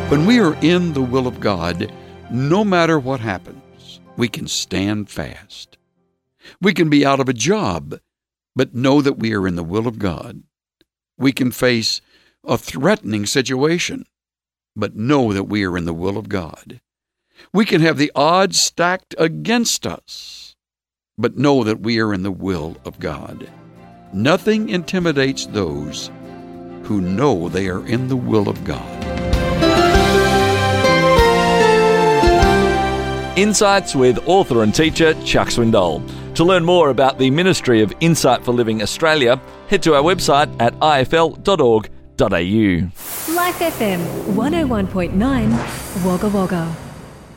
When we are in the will of God, no matter what happens, we can stand fast. We can be out of a job, but know that we are in the will of God. We can face a threatening situation, but know that we are in the will of God. We can have the odds stacked against us, but know that we are in the will of God. Nothing intimidates those who know they are in the will of God. Insights with author and teacher Chuck Swindoll. To learn more about the Ministry of Insight for Living Australia, head to our website at ifl.org.au. Life FM 101.9 Wagga Wagga.